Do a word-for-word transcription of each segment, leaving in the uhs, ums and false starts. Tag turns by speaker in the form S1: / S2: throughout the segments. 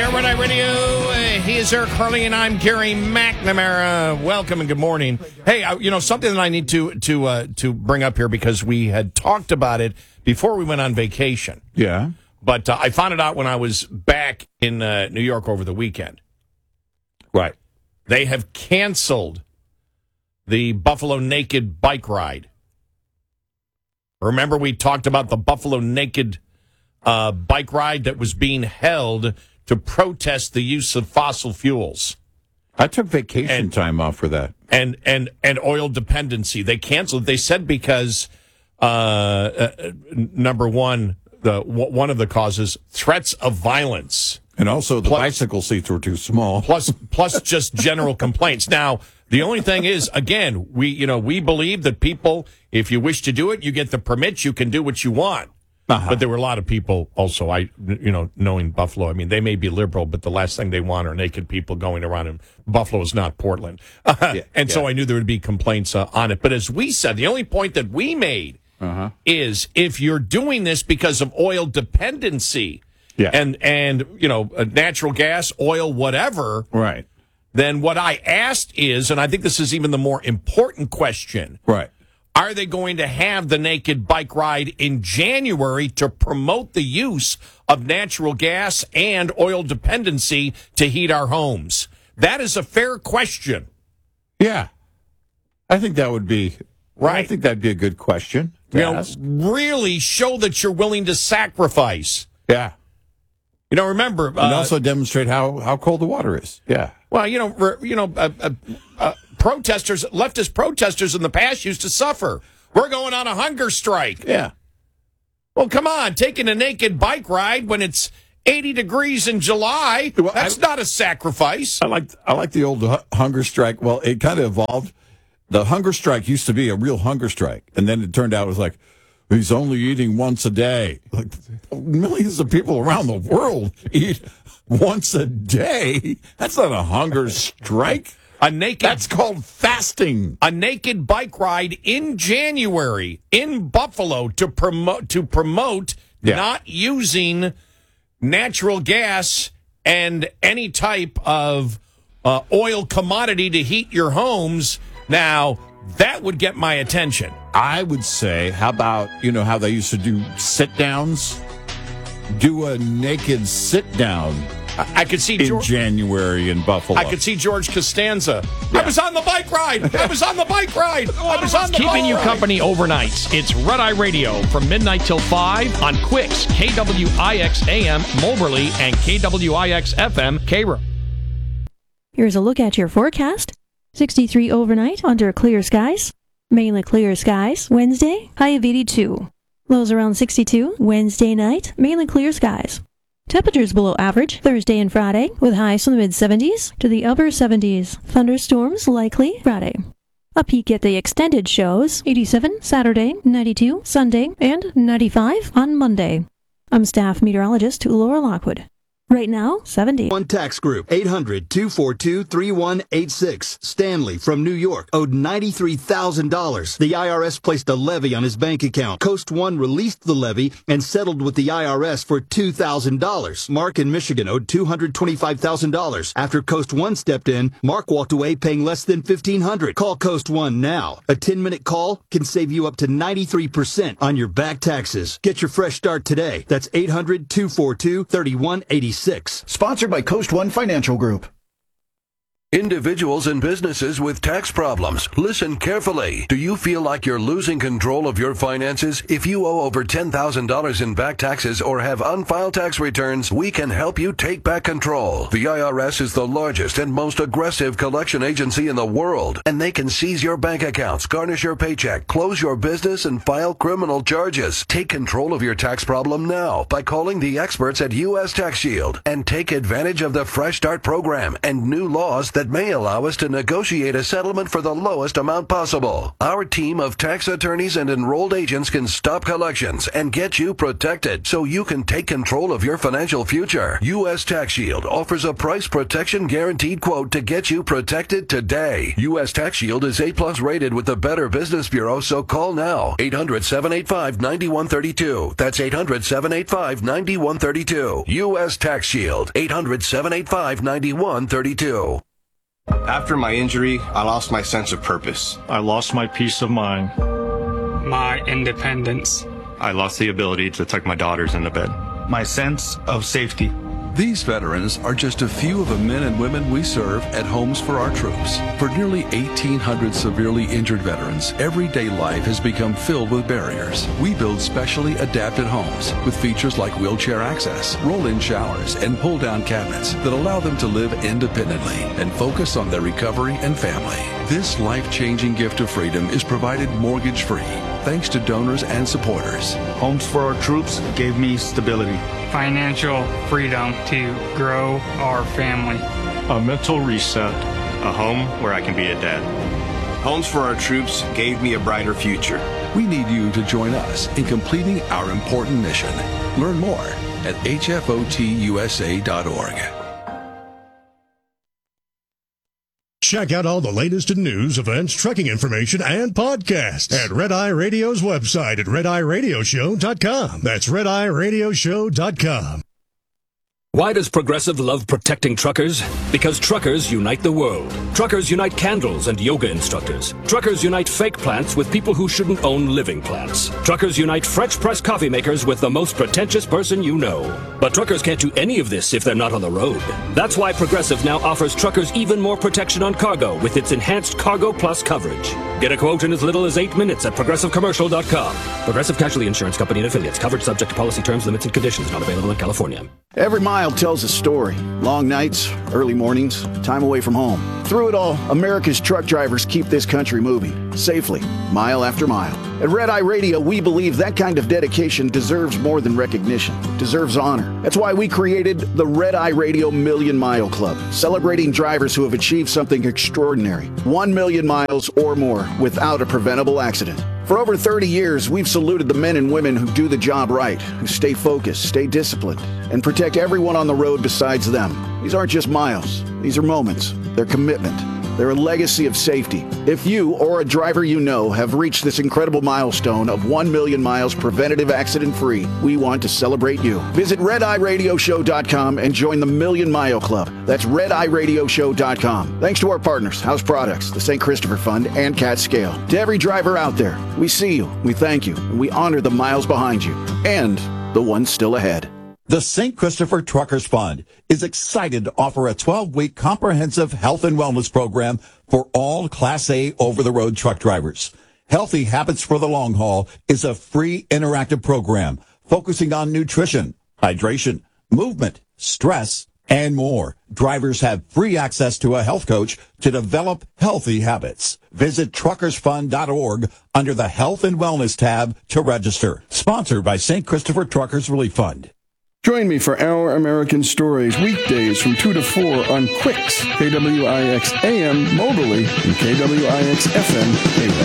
S1: We are Red Eye Radio. Uh, he is Eric Harley, and I'm Gary McNamara. Welcome and good morning. Hey, uh, you know, something that I need to to uh, to bring up here because we had talked about it before we went on vacation.
S2: Yeah.
S1: But uh, I found it out when I was back in uh, New York over the weekend.
S2: Right.
S1: They have canceled the Buffalo Naked bike ride. Remember we talked about the Buffalo Naked uh, bike ride that was being held to protest the use of fossil fuels.
S2: I took vacation
S1: and,
S2: time off for that.
S1: And and and oil dependency. They canceled. They said because uh, uh, number one, the w- one of the causes, threats of violence.
S2: And also the
S1: plus,
S2: bicycle seats were too small.
S1: Plus plus just general complaints. Now, the only thing is, again, we you know, we believe that people, if you wish to do it, you get the permits, you can do what you want. Uh-huh. But there were a lot of people also, I, you know, knowing Buffalo, I mean, they may be liberal, but the last thing they want are naked people going around, and Buffalo is not Portland. yeah, and yeah. so I knew there would be complaints uh, on it. But as we said, the only point that we made uh-huh. is if you're doing this because of oil dependency yeah. and, and, you know, natural gas, oil, whatever,
S2: right.
S1: then what I asked is, and I think this is even the more important question.
S2: Right.
S1: Are they going to have the naked bike ride in January to promote the use of natural gas and oil dependency to heat our homes? That is a fair question.
S2: Yeah. I think that would be right. I think that'd be a good question to
S1: you
S2: ask.
S1: know, really show that you're willing to sacrifice.
S2: Yeah.
S1: You know, remember,
S2: and
S1: uh,
S2: also demonstrate how, how cold the water is. Yeah.
S1: Well, you know, re, you know, uh, uh, uh, protesters, leftist protesters in the past used to suffer. We're going on a hunger strike.
S2: Yeah.
S1: Well, come on, taking a naked bike ride when it's eighty degrees in July, well, that's I, not a sacrifice.
S2: I like I like the old hunger strike. Well, it kind of evolved. The hunger strike used to be a real hunger strike, and then it turned out it was like, he's only eating once a day. Like, millions of people around the world eat once a day. That's not a hunger strike.
S1: A naked,
S2: That's called fasting.
S1: A naked bike ride in January in Buffalo to promote to promote yeah. not using natural gas and any type of uh, oil commodity to heat your homes. Now, that would get my attention.
S2: I would say, how about, you know, how they used to do sit-downs? Do a naked sit-down.
S1: I, I could see
S2: in
S1: George,
S2: January in Buffalo.
S1: I could see George Costanza. Yeah. I was on the bike ride. I was on the bike ride. I was on the
S3: Keeping
S1: bike
S3: you
S1: ride.
S3: company overnights. It's Red Eye Radio from midnight till five on Quicks, K W I X A M, Moberly, and K W I X F M, Cairo.
S4: Here's a look at your forecast. sixty-three overnight under clear skies. Mainly clear skies. Wednesday, high of eighty-two. Lows around sixty-two. Wednesday night, mainly clear skies. Temperatures below average Thursday and Friday, with highs from the mid-seventies to the upper seventies. Thunderstorms likely Friday. A peek at the extended shows, eighty-seven Saturday, ninety-two Sunday, and ninety-five on Monday. I'm staff meteorologist Laura Lockwood. Right now, seventy.
S5: One Tax Group, eight hundred, two four two, three one eight six. Stanley from New York owed ninety-three thousand dollars. The I R S placed a levy on his bank account. Coast One released the levy and settled with the I R S for two thousand dollars. Mark in Michigan owed two hundred twenty-five thousand dollars. After Coast One stepped in, Mark walked away paying less than fifteen hundred dollars. Call Coast One now. A ten-minute call can save you up to ninety-three percent on your back taxes. Get your fresh start today. That's eight hundred, two four two, three one eight six.
S6: Sponsored by Coast One Financial Group.
S7: Individuals and businesses with tax problems, listen carefully. Do you feel like you're losing control of your finances? If you owe over ten thousand dollars in back taxes or have unfiled tax returns, we can help you take back control. The I R S is the largest and most aggressive collection agency in the world, and they can seize your bank accounts, garnish your paycheck, close your business, and file criminal charges. Take control of your tax problem now by calling the experts at U S Tax Shield and take advantage of the Fresh Start program and new laws that that may allow us to negotiate a settlement for the lowest amount possible. Our team of tax attorneys and enrolled agents can stop collections and get you protected so you can take control of your financial future. U S Tax Shield offers a price protection guaranteed quote to get you protected today. U S Tax Shield is A plus rated with the Better Business Bureau, so call now. eight hundred, seven eight five, nine one three two. That's eight hundred, seven eight five, nine one three two. U S Tax Shield. eight hundred, seven eight five, nine one three two.
S8: After my injury, I lost my sense of purpose.
S9: I lost my peace of mind.
S10: My independence.
S9: I lost the ability to tuck my daughters into bed.
S11: My sense of safety.
S12: These veterans are just a few of the men and women we serve at Homes for Our Troops. For nearly eighteen hundred severely injured veterans, everyday life has become filled with barriers. We build specially adapted homes with features like wheelchair access, roll-in showers, and pull-down cabinets that allow them to live independently and focus on their recovery and family. This life-changing gift of freedom is provided mortgage-free, thanks to donors and supporters.
S11: Homes for Our Troops gave me stability,
S10: financial freedom to grow our family,
S9: a mental reset, a home where I can be a dad.
S8: Homes for Our Troops gave me a brighter future.
S12: We need you to join us in completing our important mission. Learn more at H F O T U S A dot org.
S13: Check out all the latest in news, events, trucking information, and podcasts at Red Eye Radio's website at red eye radio show dot com. That's red eye radio show dot com.
S14: Why does Progressive love protecting truckers? Because truckers unite the world. Truckers unite candles and yoga instructors. Truckers unite fake plants with people who shouldn't own living plants. Truckers unite French press coffee makers with the most pretentious person you know. But truckers can't do any of this if they're not on the road. That's why Progressive now offers truckers even more protection on cargo with its enhanced Cargo Plus coverage. Get a quote in as little as eight minutes at progressive commercial dot com. Progressive Casualty Insurance Company and Affiliates. Coverage subject to policy terms, limits, and conditions. Not available in California.
S6: Every mile tells a story. Long nights, early mornings, time away from home. Through it all, America's truck drivers keep this country moving, safely, mile after mile. At Red Eye Radio, we believe that kind of dedication deserves more than recognition, deserves honor. That's why we created the Red Eye Radio Million Mile Club, celebrating drivers who have achieved something extraordinary. One million miles or more without a preventable accident. For over thirty years, we've saluted the men and women who do the job right, who stay focused, stay disciplined, and protect everyone on the road besides them. These aren't just miles. These are moments. They're commitment. They're a legacy of safety. If you or a driver you know have reached this incredible milestone of one million miles preventative accident-free, we want to celebrate you. Visit red eye radio show dot com and join the Million Mile Club. That's red eye radio show dot com. Thanks to our partners, House Products, the Saint Christopher Fund, and Cat Scale. To every driver out there, we see you, we thank you, and we honor the miles behind you and the ones still ahead.
S2: The Saint Christopher Truckers Fund is excited to offer a twelve-week comprehensive health and wellness program for all Class A over-the-road truck drivers. Healthy Habits for the Long Haul is a free interactive program focusing on nutrition, hydration, movement, stress, and more. Drivers have free access to a health coach to develop healthy habits. Visit truckers fund dot org under the Health and Wellness tab to register. Sponsored by Saint Christopher Truckers Relief Fund.
S15: Join me for Our American Stories weekdays from two to four on Quicks, K W I X A M Moberly, and K W I X F M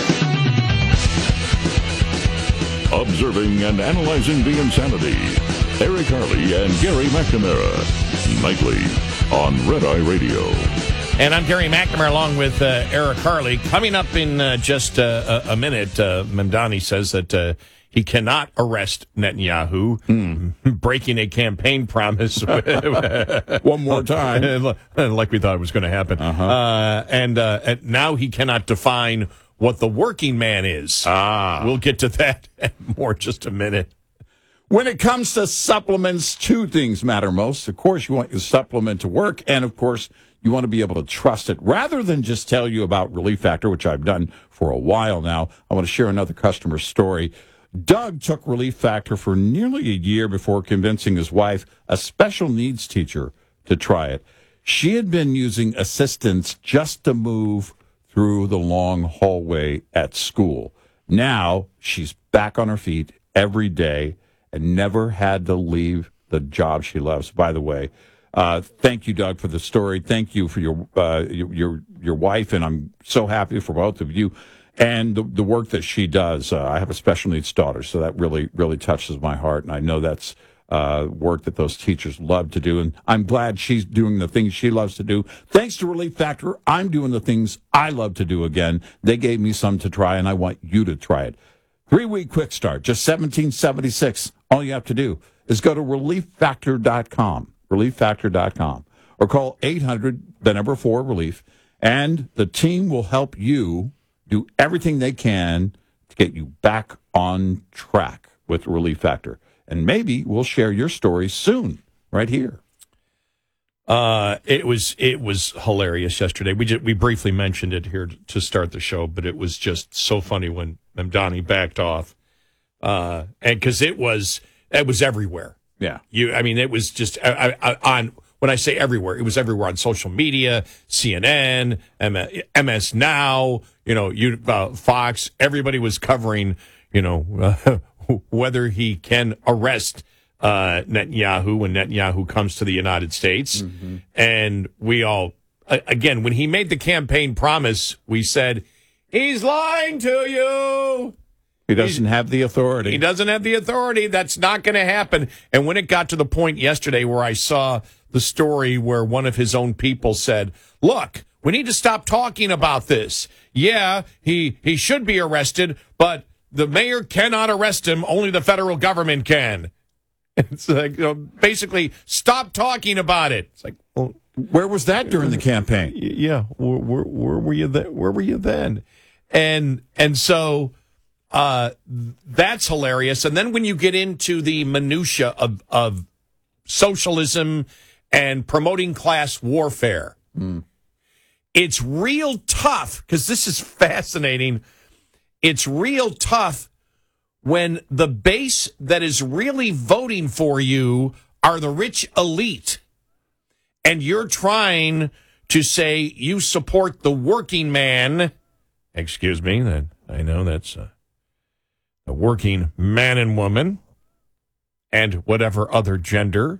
S15: Hayward.
S16: Observing and analyzing the insanity. Eric Harley and Gary McNamara. Nightly on Red Eye Radio.
S1: And I'm Gary McNamara along with uh, Eric Harley. Coming up in uh, just uh, a, a minute, uh, Mamdani says that uh, he cannot arrest Netanyahu, mm. breaking a campaign promise.
S2: One more time.
S1: Like we thought it was going to happen.
S2: Uh-huh.
S1: Uh, and, uh, and now he cannot define what the working man is.
S2: Ah.
S1: We'll get to that in more just a minute.
S2: When it comes to supplements, two things matter most. Of course, you want your supplement to work, and of course, you want to be able to trust it. Rather than just tell you about Relief Factor, which I've done for a while now, I want to share another customer story. Doug took Relief Factor for nearly a year before convincing his wife, a special needs teacher, to try it. She had been using assistance just to move through the long hallway at school. Now she's back on her feet every day and never had to leave the job she loves. By the way, Uh, thank you, Doug, for the story. Thank you for your uh, your, your your wife, and I'm so happy for both of you and the, the work that she does. Uh, I have a special needs daughter, so that really really touches my heart, and I know that's uh, work that those teachers love to do, and I'm glad she's doing the things she loves to do. Thanks to Relief Factor, I'm doing the things I love to do again. They gave me some to try, and I want you to try it. Three-week quick start, just seventeen seventy-six. All you have to do is go to relief factor dot com, relief factor dot com, or call eight hundred, the number four, relief, and the team will help you do everything they can to get you back on track with Relief Factor. And maybe we'll share your story soon, right here.
S1: Uh, it was it was hilarious yesterday. We just, we briefly mentioned it here to start the show, but it was just so funny when Mamdani backed off, uh, and because it was it was everywhere.
S2: Yeah,
S1: you. I mean, it was just I, I, on when I say everywhere, it was everywhere on social media, C N N, M S Now, you know, you uh, Fox. Everybody was covering, you know, uh, whether he can arrest uh, Netanyahu when Netanyahu comes to the United States. Mm-hmm. And we all, again, when he made the campaign promise, we said, he's lying to you.
S2: He doesn't He's, have the authority.
S1: He doesn't have the authority. That's not going to happen. And when it got to the point yesterday where I saw the story where one of his own people said, look, we need to stop talking about this. Yeah, he, he should be arrested, but the mayor cannot arrest him. Only the federal government can. It's like, you know, basically, stop talking about it. It's like, well,
S2: where was that during the campaign?
S1: Yeah, where, where, where were you then? Where were you then? And and so uh, that's hilarious. And then when you get into the minutia of of socialism and promoting class warfare, mm. it's real tough because this is fascinating. It's real tough when the base that is really voting for you are the rich elite, and you're trying to say you support the working man. Excuse me, that I know that's uh, the working man and woman and whatever other gender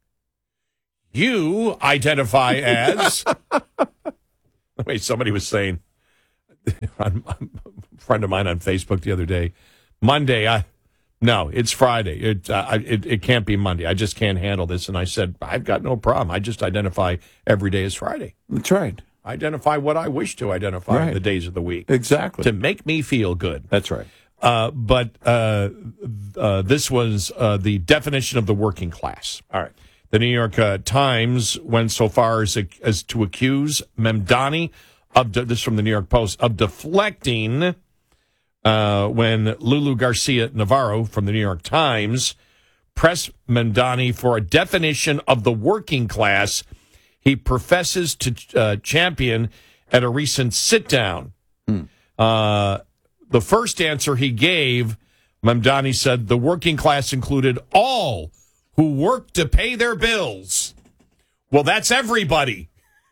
S1: you identify as. Wait, somebody was saying, a friend of mine on Facebook the other day, Monday, I no, it's Friday. It, uh, it it can't be Monday. I just can't handle this. And I said, I've got no problem. I just identify every day as Friday.
S2: That's right.
S1: Identify what I wish to identify
S2: right.
S1: the days of the week.
S2: Exactly.
S1: To make me feel good.
S2: That's right.
S1: Uh, but uh, uh, this was uh, the definition of the working class.
S2: All right.
S1: The New York uh, Times went so far as, as to accuse Mamdani of, de- this is from the New York Post, of deflecting uh, when Lulu Garcia Navarro from the New York Times pressed Mamdani for a definition of the working class he professes to uh, champion at a recent sit-down. Hmm. Uh, the first answer he gave, Mamdani said the working class included all who work to pay their bills. Well, that's everybody.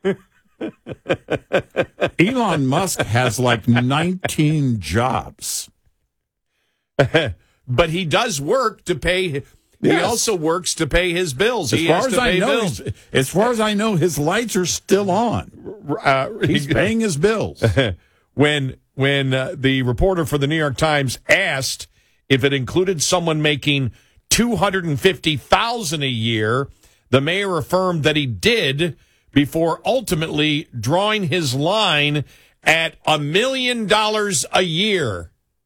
S2: Elon Musk has like nineteen jobs.
S1: But he does work to pay. He
S2: Yes.
S1: also works to pay his bills.
S2: As
S1: he
S2: far
S1: has
S2: as
S1: to
S2: I
S1: pay
S2: know,
S1: bills.
S2: as far as I know, his lights are still on.
S1: Uh,
S2: He's paying his bills.
S1: when when uh, the reporter for the New York Times asked if it included someone making two hundred fifty thousand dollars a year, the mayor affirmed that he did before ultimately drawing his line at a million dollars a year.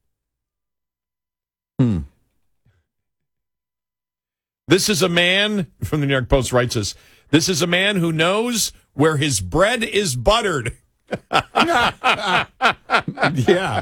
S2: Hmm.
S1: This is a man, from the New York Post writes this, this is a man who knows where his bread is buttered.
S2: Yeah.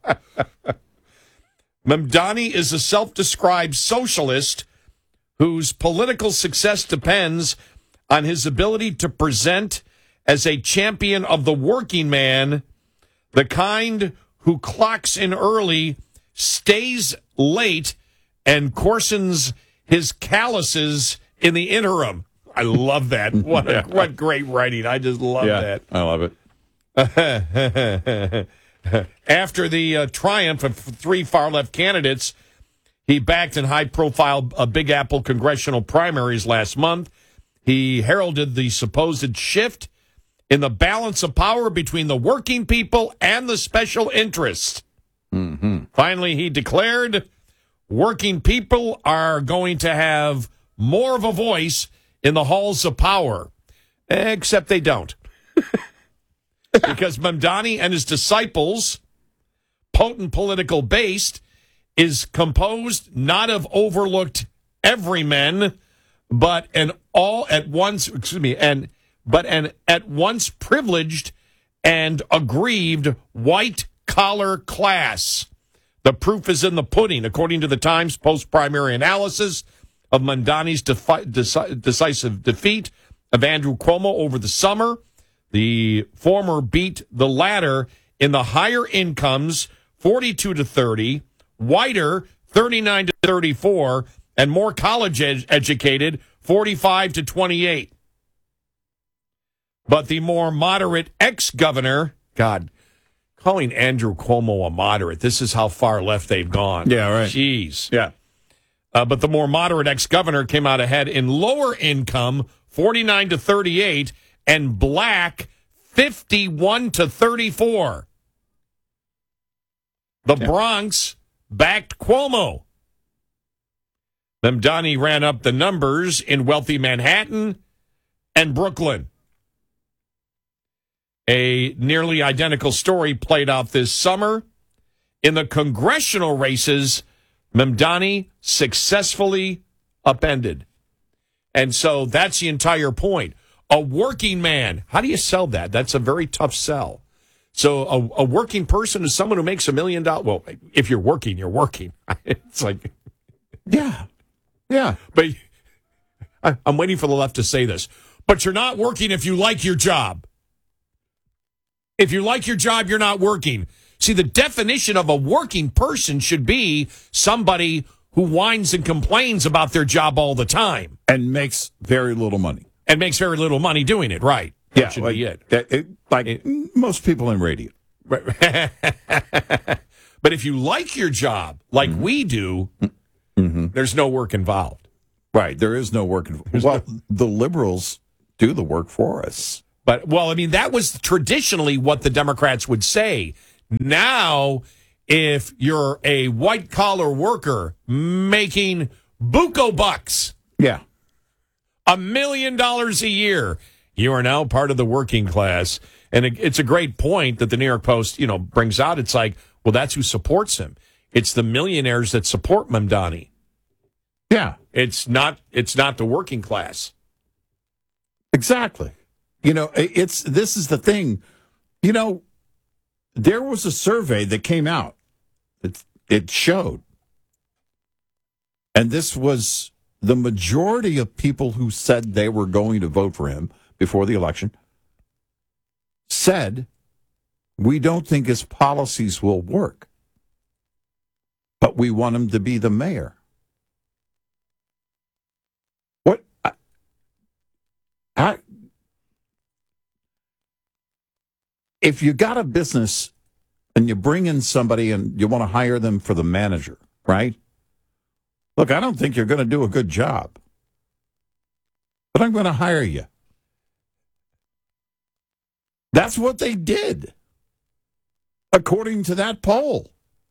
S1: Mamdani is a self-described socialist whose political success depends on his ability to present as a champion of the working man, the kind who clocks in early, stays late, and coarsens his calluses in the interim. I love that. What a, what great writing. I just love
S2: yeah,
S1: that.
S2: I love
S1: it. After the uh, triumph of three far-left candidates, he backed in high-profile uh, Big Apple congressional primaries last month. He heralded the supposed shift in the balance of power between the working people and the special interests.
S2: Mm-hmm.
S1: Finally, he declared working people are going to have more of a voice in the halls of power, except they don't. Because Mamdani and his disciples, potent political base, is composed not of overlooked everymen, but an all at once, excuse me, and but an at once privileged and aggrieved white collar class. The proof is in the pudding, according to the Times post-primary analysis of Mamdani's defi- deci- decisive defeat of Andrew Cuomo over the summer. The former beat the latter in the higher incomes, forty-two to thirty, whiter, thirty-nine to thirty-four, and more college ed- educated, forty-five to twenty-eight. But the more moderate ex-governor, God, calling Andrew Cuomo a moderate, this is how far left they've gone.
S2: Yeah, right.
S1: Jeez.
S2: Yeah.
S1: Uh, but the more moderate ex-governor came out ahead in lower income, forty-nine to thirty-eight, and black, fifty-one to thirty-four. The yeah. Bronx backed Cuomo. Mamdani ran up the numbers in wealthy Manhattan and Brooklyn. A nearly identical story played out this summer. In the congressional races, Mamdani successfully upended. And so that's the entire point. A working man, how do you sell that? That's a very tough sell. So a, a working person is someone who makes a million dollars. Well, if you're working, you're working. It's like,
S2: yeah, yeah.
S1: But I, I'm waiting for the left to say this. But you're not working if you like your job. If you like your job, you're not working. See, the definition of a working person should be somebody who whines and complains about their job all the time.
S2: And makes very little money.
S1: And makes very little money doing it, right.
S2: Yeah,
S1: that should
S2: like,
S1: be it.
S2: That, it, like it, most people in radio.
S1: Right. But if you like your job, like mm-hmm. we do, mm-hmm. there's no work involved.
S2: Right, there is no work involved. Well, no... the liberals do the work for us.
S1: But, well, I mean, that was traditionally what the Democrats would say. Now, if you're a white-collar worker making buco bucks,
S2: yeah,
S1: a million dollars a year, you are now part of the working class. And it, it's a great point that the New York Post, you know, brings out. It's like, well, that's who supports him. It's the millionaires that support Mamdani.
S2: Yeah.
S1: It's not, it's not the working class.
S2: Exactly. You know, it's this is the thing. You know, there was a survey that came out. It, it showed. And this was the majority of people who said they were going to vote for him before the election said, we don't think his policies will work, but we want him to be the mayor. What? I, I, if you got a business and you bring in somebody and you want to hire them for the manager, right? Look, I don't think you're going to do a good job, but I'm going to hire you. That's what they did, according to that poll.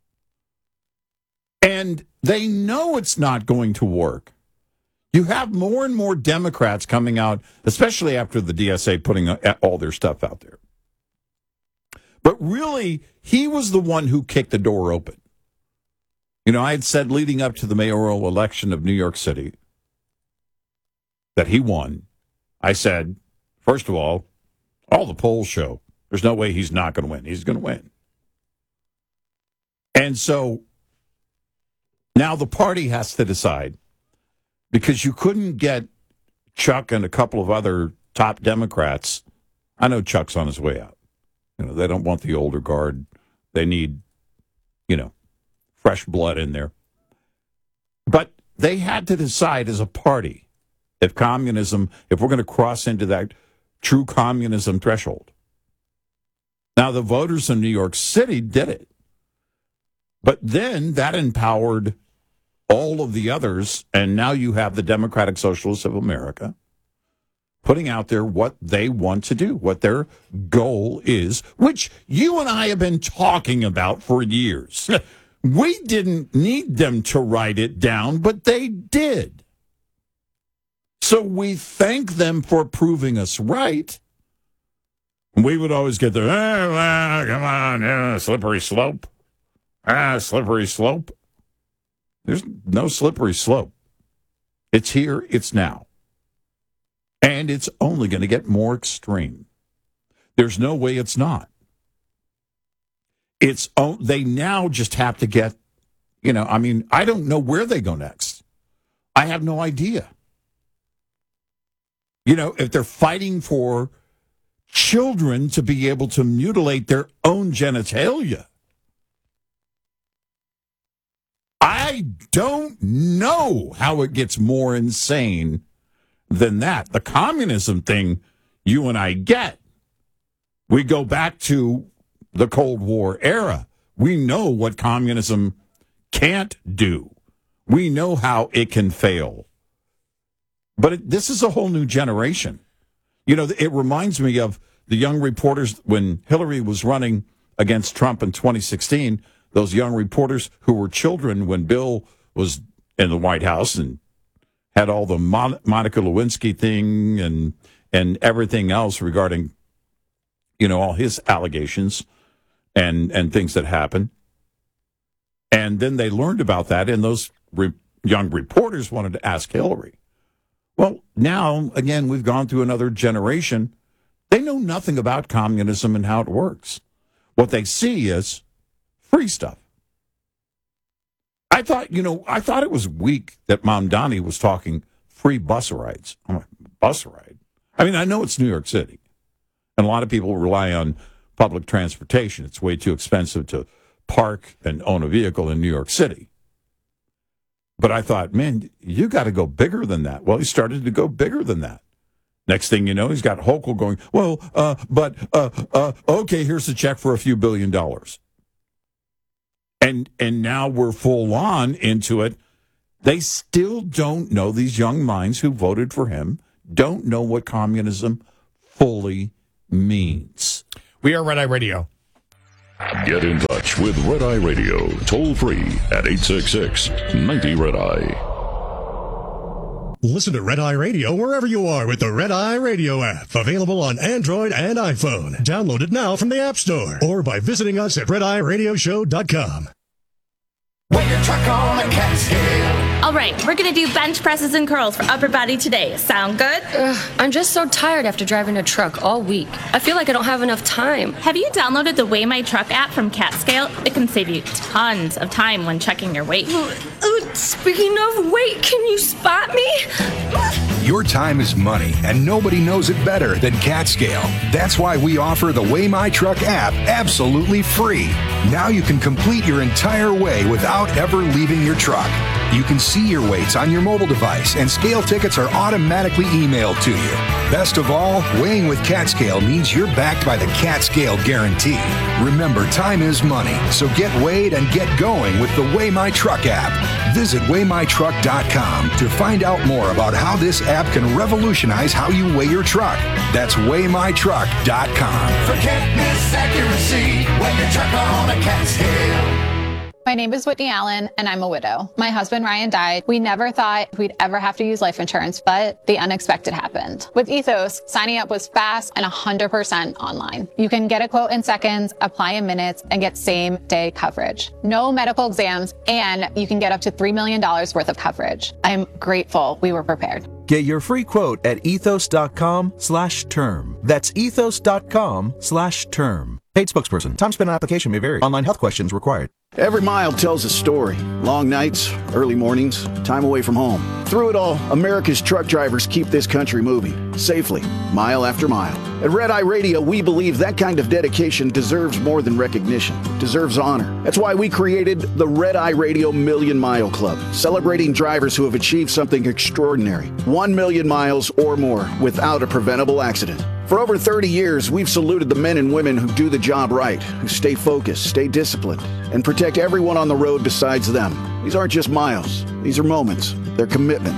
S2: And they know it's not going to work. You have more and more Democrats coming out, especially after the D S A putting all their stuff out there. But really, he was the one who kicked the door open. You know, I had said leading up to the mayoral election of New York City that he won. I said, first of all, all the polls show there's no way he's not going to win. He's going to win. And so now the party has to decide, because you couldn't get Chuck and a couple of other top Democrats. I know Chuck's on his way out. You know, they don't want the older guard. They need, you know, fresh blood in there. But they had to decide as a party if communism, if we're going to cross into that true communism threshold. Now, the voters in New York City did it. But then that empowered all of the others, and now you have the Democratic Socialists of America, putting out there what they want to do, what their goal is, which you and I have been talking about for years. We didn't need them to write it down, but they did. So we thank them for proving us right. We would always get the, oh, well, come on, yeah, slippery slope. Ah, slippery slope. There's no slippery slope. It's here, it's now. And it's only going to get more extreme. There's no way it's not. It's they now just have to get, you know, I mean, I don't know where they go next. I have no idea. You know, if they're fighting for children to be able to mutilate their own genitalia, I don't know how it gets more insane than that. The communism thing, you and I get. We go back to the Cold War era. We know what communism can't do. We know how it can fail. But it, this is a whole new generation. You know, it reminds me of the young reporters when Hillary was running against Trump in twenty sixteen, those young reporters who were children when Bill was in the White House and had all the Mon- Monica Lewinsky thing and and everything else regarding, you know, all his allegations and and things that happened. And then they learned about that, and those re- young reporters wanted to ask Hillary. Well, now, again, we've gone through another generation. They know nothing about communism and how it works. What they see is free stuff. I thought, you know, I thought it was weak that Mamdani was talking free bus rides. I'm like, bus ride? I mean, I know it's New York City, and a lot of people rely on public transportation. It's way too expensive to park and own a vehicle in New York City. But I thought, man, you got to go bigger than that. Well, he started to go bigger than that. Next thing you know, he's got Hochul going, well, uh, but, uh, uh, okay, here's the check for a few billion dollars. And and now we're full on into it. They still don't know, these young minds who voted for him, don't know what communism fully means.
S1: We are Red Eye Radio.
S16: Get in touch with Red Eye Radio, toll free at eight six six, nine zero, Red Eye.
S13: Listen to Red Eye Radio wherever you are with the Red Eye Radio app. Available on Android and iPhone. Download it now from the App Store or by visiting us at red eye radio show dot com.
S17: When your truck on a Catskill. All right, we're going to do bench presses and curls for upper body today. Sound good?
S18: Ugh, I'm just so tired after driving a truck all week. I feel like I don't have enough time.
S17: Have you downloaded the Weigh My Truck app from Catskill? It can save you tons of time when checking your weight.
S18: Uh, speaking of weight, can you spot me?
S19: Your time is money, and nobody knows it better than Catskill. That's why we offer the Weigh My Truck app absolutely free. Now you can complete your entire weigh without ever leaving your truck. You can see your weights on your mobile device, and scale tickets are automatically emailed to you. Best of all, weighing with Catskill means you're backed by the Catskill Guarantee. Remember, time is money, so get weighed and get going with the Weigh My Truck app. Visit weigh my truck dot com to find out more about how this app can revolutionize how you weigh your truck. That's weigh my truck dot com.
S17: Forget misaccuracy when your truck on a Catskill.
S20: My name is Whitney Allen, and I'm a widow. My husband, Ryan, died. We never thought we'd ever have to use life insurance, but the unexpected happened. With Ethos, signing up was fast and one hundred percent online. You can get a quote in seconds, apply in minutes, and get same-day coverage. No medical exams, and you can get up to three million dollars worth of coverage. I'm grateful we were prepared.
S21: Get your free quote at ethos dot com slash term. That's ethos dot com slash term. Paid spokesperson. Time spent on application may vary. Online health questions required.
S6: Every mile tells a story. Long nights, early mornings, time away from home. Through it all, America's truck drivers keep this country moving, safely, mile after mile. At Red Eye Radio, we believe that kind of dedication deserves more than recognition, deserves honor. That's why we created the Red Eye Radio Million Mile Club, celebrating drivers who have achieved something extraordinary. One million miles or more without a preventable accident. For over thirty years, we've saluted the men and women who do the job right, who stay focused, stay disciplined, and protect everyone on the road besides them. These aren't just miles. These are moments. They're commitment.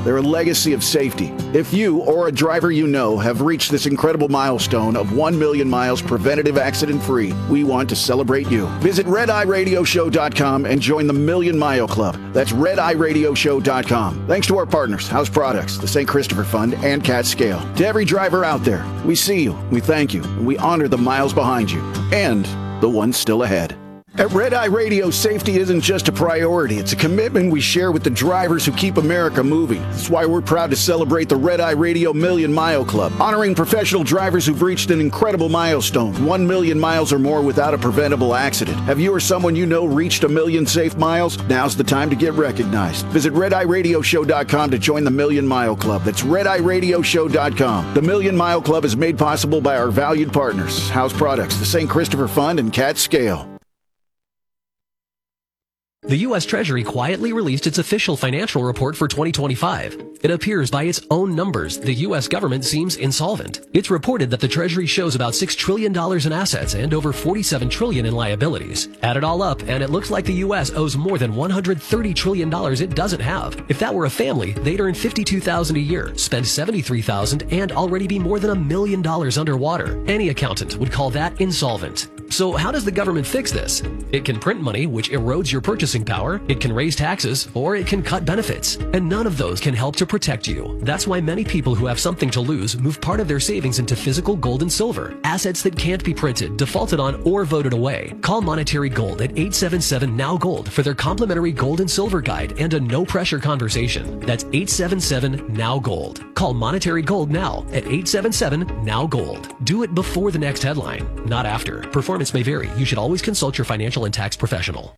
S6: They're a legacy of safety. If you or a driver you know have reached this incredible milestone of one million miles preventative accident-free, we want to celebrate you. Visit red eye radio show dot com and join the Million Mile Club. That's red eye radio show dot com. Thanks to our partners, House Products, the Saint Christopher Fund, and Cat Scale. To every driver out there, we see you, we thank you, and we honor the miles behind you and the ones still ahead. At Red Eye Radio, safety isn't just a priority. It's a commitment we share with the drivers who keep America moving. That's why we're proud to celebrate the Red Eye Radio Million Mile Club, honoring professional drivers who've reached an incredible milestone, one million miles or more without a preventable accident. Have you or someone you know reached a million safe miles? Now's the time to get recognized. Visit red eye radio show dot com to join the Million Mile Club. That's red eye radio show dot com. The Million Mile Club is made possible by our valued partners, House Products, the Saint Christopher Fund, and Cat Scale.
S3: The U S Treasury quietly released its official financial report for twenty twenty-five. It appears by its own numbers, the U S government seems insolvent. It's reported that the Treasury shows about six trillion dollars in assets and over forty-seven trillion dollars in liabilities. Add it all up, and it looks like the U S owes more than one hundred thirty trillion dollars it doesn't have. If that were a family, they'd earn fifty-two thousand dollars a year, spend seventy-three thousand dollars, and already be more than a million dollars underwater. Any accountant would call that insolvent. So how does the government fix this? It can print money, which erodes your purchasing power, it can raise taxes, or it can cut benefits. And none of those can help to protect you. That's why many people who have something to lose move part of their savings into physical gold and silver, assets that can't be printed, defaulted on, or voted away. Call Monetary Gold at eight seven seven N O W Gold for their complimentary gold and silver guide and a no-pressure conversation. That's eight seven seven N O W Gold. Call Monetary Gold now at eight seven seven N O W Gold. Do it before the next headline, not after. Performance may vary. You should always consult your financial and tax professional.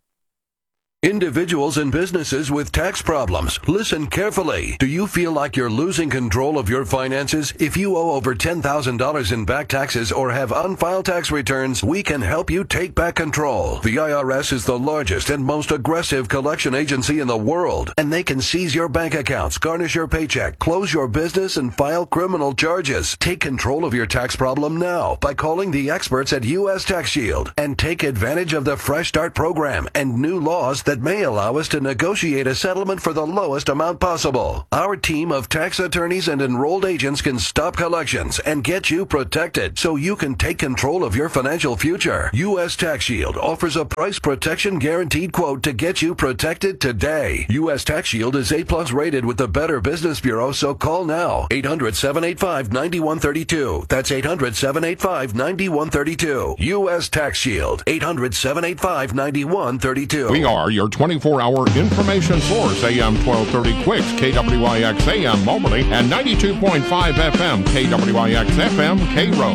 S7: Individuals and businesses with tax problems, listen carefully. Do you feel like you're losing control of your finances? If you owe over ten thousand dollars in back taxes or have unfiled tax returns, we can help you take back control. The I R S is the largest and most aggressive collection agency in the world, and they can seize your bank accounts, garnish your paycheck, close your business, and file criminal charges. Take control of your tax problem now by calling the experts at U S Tax Shield and take advantage of the Fresh Start program and new laws that may allow us to negotiate a settlement for the lowest amount possible. Our team of tax attorneys and enrolled agents can stop collections and get you protected so you can take control of your financial future. U S Tax Shield offers a price protection guaranteed quote to get you protected today. U S Tax Shield is A plus rated with the Better Business Bureau, so call now. eight hundred, seven eight five, nine one three two. That's eight hundred, seven eight five, nine one three two. U S Tax Shield. eight hundred, seven eight five, nine one three two.
S16: We are your twenty-four hour information source. A M twelve thirty Quicks, K W I X A M Moberly, and ninety-two point five F M, K W I X F M, K-Row.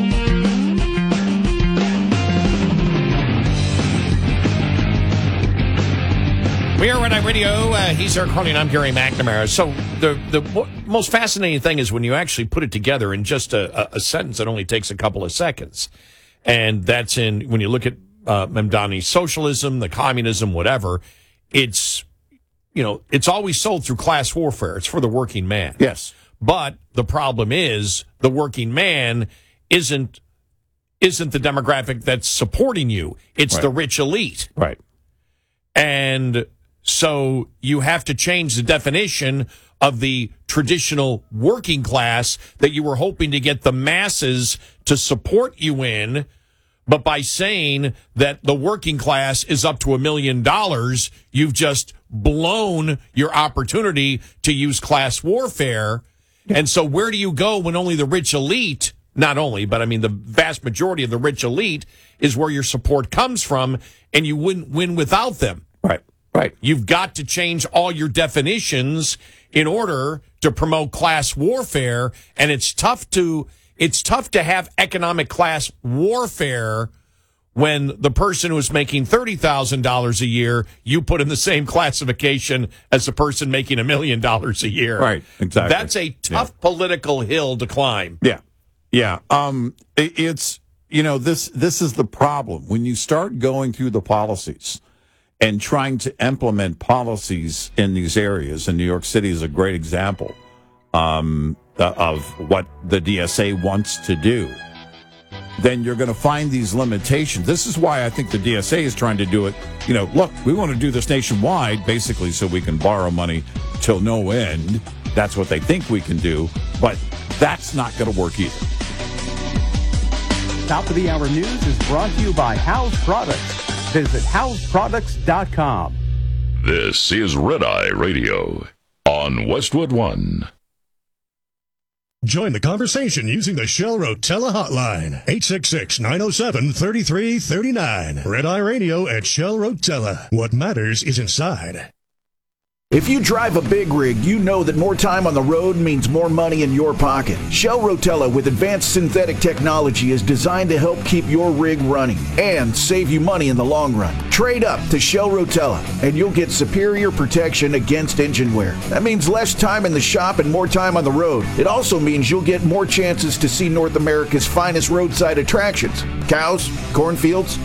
S1: We are Red Eye Radio. Uh, he's Eric Harley, and I'm Gary McNamara. So the the mo- most fascinating thing is when you actually put it together in just a, a, a sentence that only takes a couple of seconds. And that's in, when you look at uh, Mamdani's socialism, the communism, whatever, it's, you know, it's always sold through class warfare. It's for the working man.
S2: Yes.
S1: But the problem is the working man isn't isn't the demographic that's supporting you. It's
S2: right.
S1: the rich elite.
S2: Right.
S1: And so you have to change the definition of the traditional working class that you were hoping to get the masses to support you in. But by saying that the working class is up to a million dollars, you've just blown your opportunity to use class warfare. And so where do you go when only the rich elite, not only, but I mean the vast majority of the rich elite is where your support comes from, and you wouldn't win without them.
S2: Right, right.
S1: You've got to change all your definitions in order to promote class warfare, and it's tough to... It's tough to have economic class warfare when the person who's making thirty thousand dollars a year, you put in the same classification as the person making a million dollars a year.
S2: Right, exactly.
S1: That's a tough yeah. political hill to climb.
S2: Yeah, yeah. Um, it, it's, you know, this this is the problem. When you start going through the policies and trying to implement policies in these areas, and New York City is a great example, um, of what the D S A wants to do, then you're going to find these limitations. This is why I think the D S A is trying to do it. You know, look, we want to do this nationwide, basically, so we can borrow money till no end That's what they think we can do, but that's not going to work either.
S4: Top of the Hour News is brought to you by House Products. Visit house products dot com.
S22: This is Red Eye Radio on Westwood One.
S13: Join the conversation using the Shell Rotella hotline, eight six six, nine oh seven, three three three nine. Red Eye Radio at Shell Rotella. What matters is inside.
S6: If you drive a big rig, you know that more time on the road means more money in your pocket. Shell Rotella with advanced synthetic technology is designed to help keep your rig running and save you money in the long run. Trade up to Shell Rotella and you'll get superior protection against engine wear. That means less time in the shop and more time on the road. It also means you'll get more chances to see North America's finest roadside attractions. Cows, cornfields,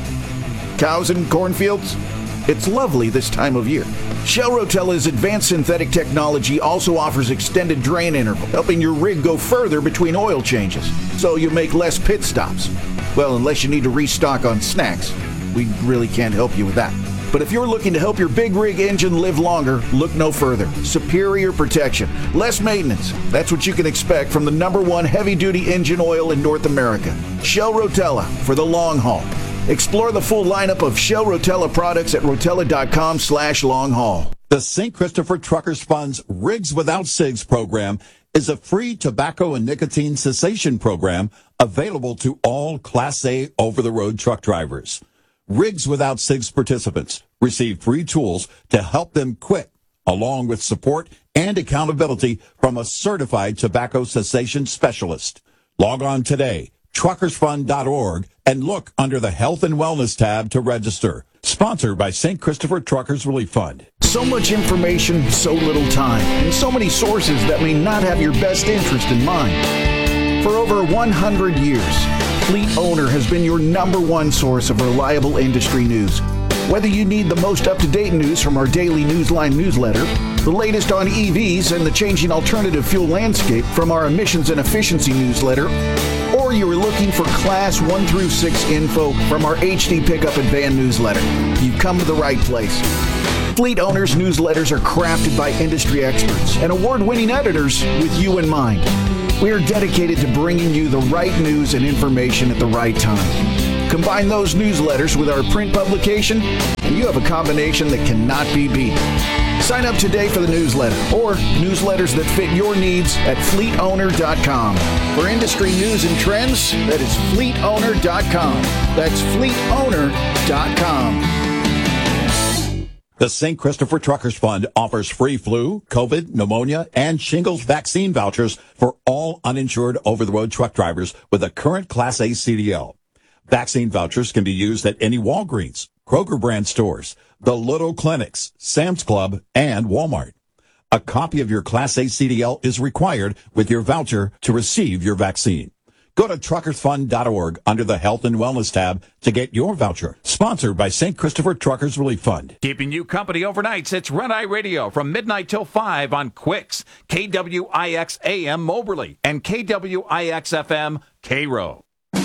S6: cows and cornfields. It's lovely this time of year. Shell Rotella's advanced synthetic technology also offers extended drain interval, helping your rig go further between oil changes, so you make less pit stops. Well, unless you need to restock on snacks. We really can't help you with that. But if you're looking to help your big rig engine live longer, look no further. Superior protection, less maintenance. That's what you can expect from the number one heavy-duty engine oil in North America. Shell Rotella for the long haul. Explore the full lineup of Shell Rotella products at rotella.com slash long haul.
S2: The Saint Christopher Truckers Fund's Rigs Without Cigs program is a free tobacco and nicotine cessation program available to all Class A over-the-road truck drivers. Rigs Without Cigs participants receive free tools to help them quit, along with support and accountability from a certified tobacco cessation specialist. Log on today, truckers fund dot org, and look under the Health and Wellness tab to register. Sponsored by Saint Christopher Truckers Relief Fund.
S6: So much information, so little time, and so many sources that may not have your best interest in mind. For over one hundred years, Fleet Owner has been your number one source of reliable industry news. Whether you need the most up-to-date news from our daily Newsline newsletter, the latest on E Vs and the changing alternative fuel landscape from our emissions and efficiency newsletter, or you're looking for Class one through six info from our H D Pickup and Van newsletter, you've come to the right place. Fleet Owners newsletters are crafted by industry experts and award-winning editors with you in mind. We are dedicated to bringing you the right news and information at the right time. Combine those newsletters with our print publication, and you have a combination that cannot be beat. Sign up today for the newsletter or newsletters that fit your needs at fleet owner dot com. For industry news and trends, that is fleet owner dot com. That's fleet owner dot com.
S2: The Saint Christopher Truckers Fund offers free flu, COVID, pneumonia, and shingles vaccine vouchers for all uninsured over-the-road truck drivers with a current Class A C D L. Vaccine vouchers can be used at any Walgreens, Kroger brand stores, the Little Clinics, Sam's Club, and Walmart. A copy of your Class A C D L is required with your voucher to receive your vaccine. Go to truckers fund dot org under the Health and Wellness tab to get your voucher. Sponsored by Saint Christopher Truckers Relief Fund.
S23: Keeping you company overnights, it's Red Eye Radio from midnight till five on Quicks, K W I X A M Moberly, and K W I X F M Cairo.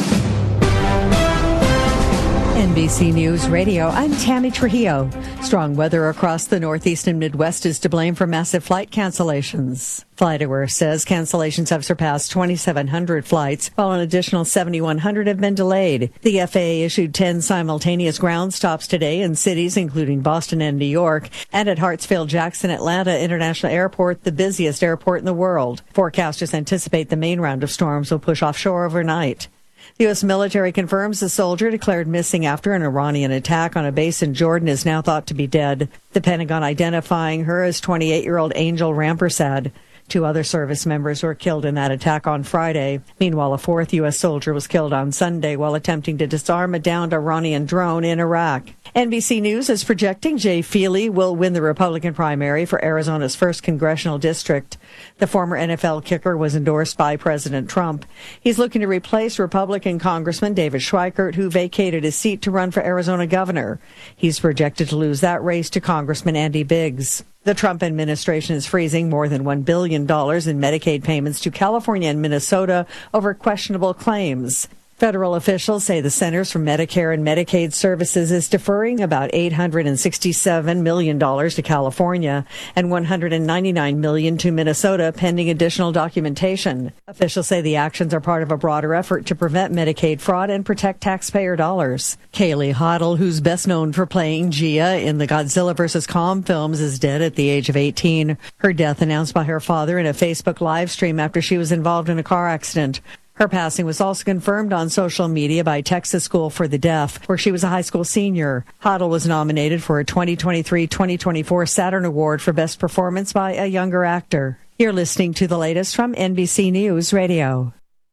S24: N B C News Radio, I'm Tammy Trujillo. Strong weather across the Northeast and Midwest is to blame for massive flight cancellations. FlightAware says cancellations have surpassed twenty-seven hundred flights, while an additional seventy-one hundred have been delayed. The F A A issued ten simultaneous ground stops today in cities including Boston and New York, and at Hartsfield-Jackson Atlanta International Airport, the busiest airport in the world. Forecasters anticipate the main round of storms will push offshore overnight. The U S military confirms the soldier declared missing after an Iranian attack on a base in Jordan is now thought to be dead. The Pentagon identifying her as twenty-eight-year-old Angel Rampersad. Two other service members were killed in that attack on Friday. Meanwhile, a fourth U S soldier was killed on Sunday while attempting to disarm a downed Iranian drone in Iraq. N B C News is projecting Jay Feely will win the Republican primary for Arizona's first congressional district. The former N F L kicker was endorsed by President Trump. He's looking to replace Republican Congressman David Schweikert, who vacated his seat to run for Arizona governor. He's projected to lose that race to Congressman Andy Biggs. The Trump administration is freezing more than one billion dollars in Medicaid payments to California and Minnesota over questionable claims. Federal officials say the Centers for Medicare and Medicaid Services is deferring about eight hundred sixty-seven million dollars to California and one hundred ninety-nine million dollars to Minnesota pending additional documentation. Officials say the actions are part of a broader effort to prevent Medicaid fraud and protect taxpayer dollars. Kaylee Hoddle, who's best known for playing Gia in the Godzilla versus. Kong films, is dead at the age of eighteen. Her death announced by her father in a Facebook live stream after she was involved in a car accident. Her passing was also confirmed on social media by Texas School for the Deaf, where she was a high school senior. Hoddle was nominated for a twenty twenty-three twenty twenty-four Saturn Award for Best Performance by a Younger Actor. You're listening to the latest from N B C News Radio.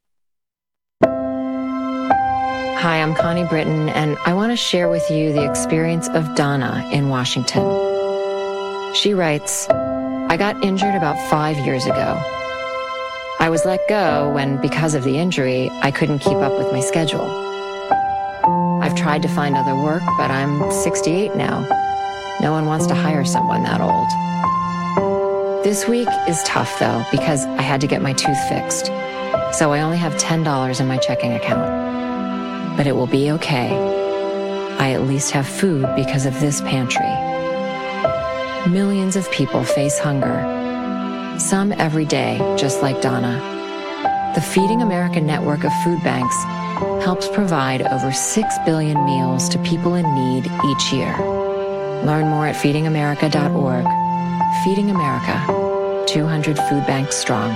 S5: Hi, I'm Connie Britton, and I want to share with you the experience of Donna in Washington. She writes, I got injured about five years ago. I was let go when, because of the injury, I couldn't keep up with my schedule. I've tried to find other work, but I'm sixty-eight now. No one wants to hire someone that old. This week is tough, though, because I had to get my tooth fixed. So I only have ten dollars in my checking account. But it will be okay. I at least have food because of this pantry. Millions of people face hunger. Some every day, just like Donna. The Feeding America network of food banks helps provide over six billion meals to people in need each year. Learn more at feeding america dot org. Feeding America, two hundred food banks strong.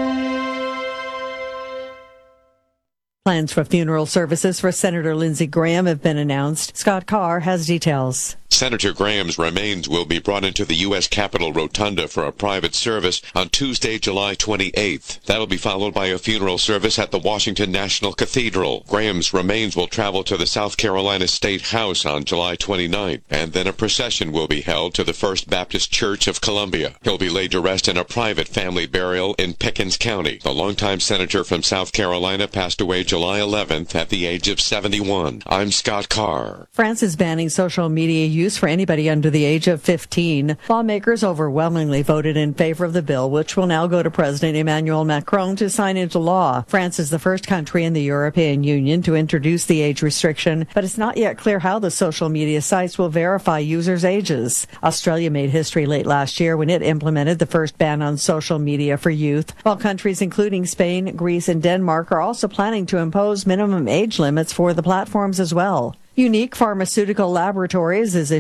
S24: Plans for funeral services for Senator Lindsey Graham have been announced. Scott Carr has details.
S9: Senator Graham's remains will be brought into the U S Capitol Rotunda for a private service on Tuesday, July twenty-eighth. That'll be followed by a funeral service at the Washington National Cathedral. Graham's remains will travel to the South Carolina State House on July twenty-ninth, and then a procession will be held to the First Baptist Church of Columbia. He'll be laid to rest in a private family burial in Pickens County. The longtime senator from South Carolina passed away July eleventh at the age of seventy-one. I'm Scott Carr.
S24: France is banning social media use for anybody under the age of fifteen. Lawmakers overwhelmingly voted in favor of the bill, which will now go to President Emmanuel Macron to sign into law. France is the first country in the European Union to introduce the age restriction, but it's not yet clear how the social media sites will verify users' ages. Australia made history late last year when it implemented the first ban on social media for youth, while countries including Spain, Greece, and Denmark are also planning to impose minimum age limits for the platforms as well. Unique Pharmaceutical Laboratories is